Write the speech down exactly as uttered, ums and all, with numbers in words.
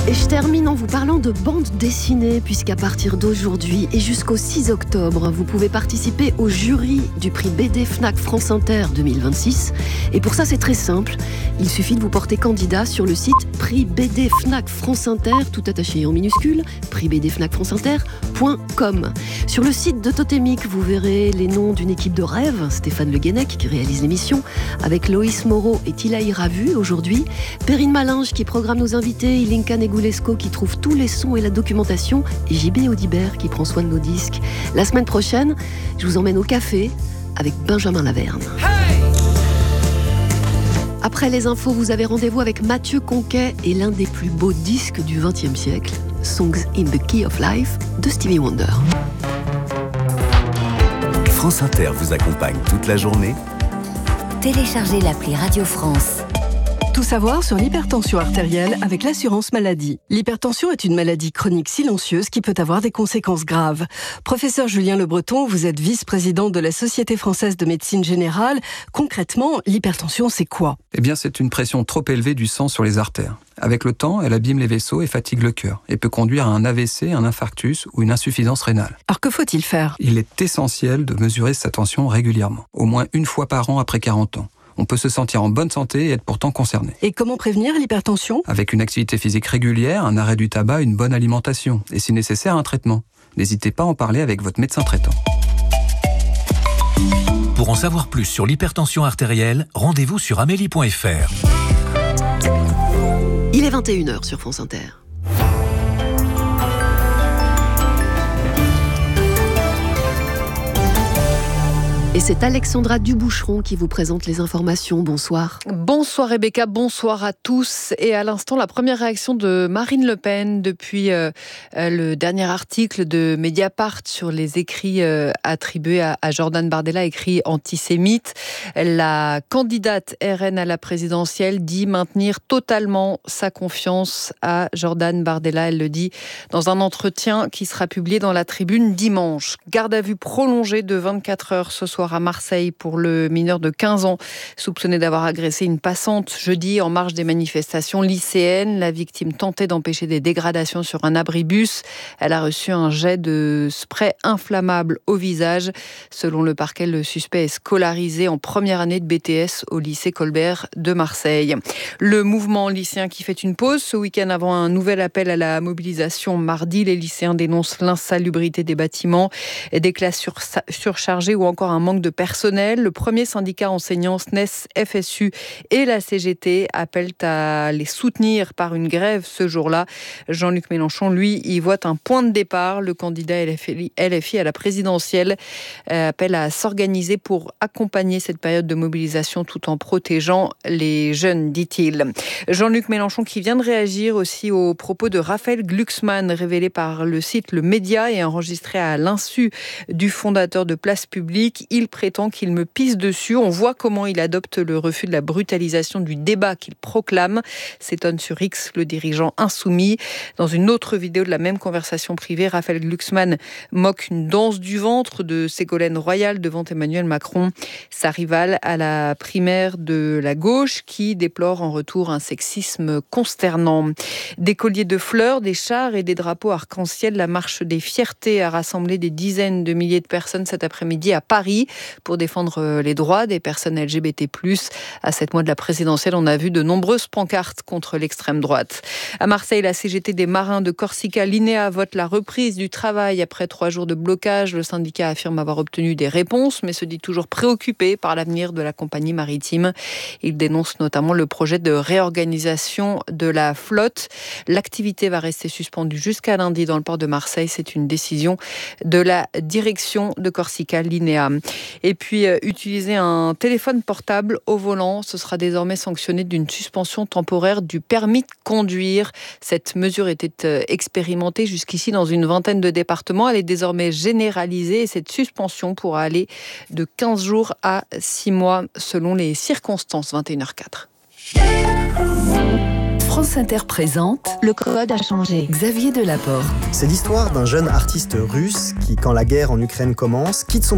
Et je termine en vous parlant de bande dessinée, puisqu'à partir d'aujourd'hui et jusqu'au six octobre, vous pouvez participer au jury du prix B D Fnac France Inter deux mille vingt-six. Et pour ça, c'est très simple. Il suffit de vous porter candidat sur le site prix B D Fnac France Inter, tout attaché en minuscule, prix b d fnac france inter point com. Sur le site de Totémique, vous verrez les noms d'une équipe de rêve, Stéphane Le Guenec qui réalise l'émission, avec Loïs Moreau et Tilaï Ravu aujourd'hui, Perrine Malinge qui programme nos invités, Ilinka Negulesco qui trouve tous les sons et la documentation, et J B Audibert qui prend soin de nos disques. La semaine prochaine, je vous emmène au café avec Benjamin Laverne. Hey! Après les infos, vous avez rendez-vous avec Mathieu Conquet et l'un des plus beaux disques du vingtième siècle, Songs in the Key of Life de Stevie Wonder. France Inter vous accompagne toute la journée. Téléchargez l'appli Radio France. Tout savoir sur l'hypertension artérielle avec l'assurance maladie. L'hypertension est une maladie chronique silencieuse qui peut avoir des conséquences graves. Professeur Julien Le Breton, vous êtes vice-président de la Société française de médecine générale. Concrètement, l'hypertension, c'est quoi ? Eh bien, c'est une pression trop élevée du sang sur les artères. Avec le temps, elle abîme les vaisseaux et fatigue le cœur, et peut conduire à un A V C, un infarctus ou une insuffisance rénale. Alors que faut-il faire ? Il est essentiel de mesurer sa tension régulièrement, au moins une fois par an après quarante ans. On peut se sentir en bonne santé et être pourtant concerné. Et comment prévenir l'hypertension ? Avec une activité physique régulière, un arrêt du tabac, une bonne alimentation. Et si nécessaire, un traitement. N'hésitez pas à en parler avec votre médecin traitant. Pour en savoir plus sur l'hypertension artérielle, rendez-vous sur amélie point f r. Il est vingt et une heures sur France Inter. Et c'est Alexandra Duboucheron qui vous présente les informations. Bonsoir. Bonsoir Rebecca, bonsoir à tous. Et à l'instant, la première réaction de Marine Le Pen depuis euh, le dernier article de Mediapart sur les écrits euh, attribués à, à Jordan Bardella, écrits antisémites. La candidate R N à la présidentielle dit maintenir totalement sa confiance à Jordan Bardella. Elle le dit dans un entretien qui sera publié dans la Tribune dimanche. Garde à vue prolongée de vingt-quatre heures ce soir à Marseille pour le mineur de quinze ans soupçonné d'avoir agressé une passante jeudi en marge des manifestations lycéennes. La victime tentait d'empêcher des dégradations sur un abribus. Elle a reçu un jet de spray inflammable au visage. Selon le parquet, le suspect est scolarisé en première année de B T S au lycée Colbert de Marseille. Le mouvement lycéen qui fait une pause ce week-end avant un nouvel appel à la mobilisation mardi. Les lycéens dénoncent l'insalubrité des bâtiments, des classes sur- surchargées ou encore un manque de personnel. Le premier syndicat enseignant S N E S, F S U et la C G T appellent à les soutenir par une grève ce jour-là. Jean-Luc Mélenchon, lui, y voit un point de départ. Le candidat L F I à la présidentielle appelle à s'organiser pour accompagner cette période de mobilisation tout en protégeant les jeunes, dit-il. Jean-Luc Mélenchon qui vient de réagir aussi aux propos de Raphaël Glucksmann, révélé par le site Le Média et enregistré à l'insu du fondateur de Place Publique. Il prétend qu'il me pisse dessus. On voit comment il adopte le refus de la brutalisation du débat qu'il proclame. S'étonne sur X le dirigeant insoumis. Dans une autre vidéo de la même conversation privée, Raphaël Glucksmann moque une danse du ventre de Ségolène Royal devant Emmanuel Macron, sa rivale à la primaire de la gauche, qui déplore en retour un sexisme consternant. Des colliers de fleurs, des chars et des drapeaux arc-en-ciel, la marche des fiertés a rassemblé des dizaines de milliers de personnes cet après-midi à Paris pour défendre les droits des personnes L G B T plus. À sept mois de la présidentielle, on a vu de nombreuses pancartes contre l'extrême droite. À Marseille, la C G T des marins de Corsica Linea vote la reprise du travail après trois jours de blocage. Le syndicat affirme avoir obtenu des réponses, mais se dit toujours préoccupé par l'avenir de la compagnie maritime. Il dénonce notamment le projet de réorganisation de la flotte. L'activité va rester suspendue jusqu'à lundi dans le port de Marseille. C'est une décision de la direction de Corsica Linea. Et puis, euh, utiliser un téléphone portable au volant, ce sera désormais sanctionné d'une suspension temporaire du permis de conduire. Cette mesure était euh, expérimentée jusqu'ici dans une vingtaine de départements. Elle est désormais généralisée et cette suspension pourra aller de quinze jours à six mois selon les circonstances. vingt et une heures quatre. France Inter présente Le code a changé. Xavier Delaporte. C'est l'histoire d'un jeune artiste russe qui, quand la guerre en Ukraine commence, quitte son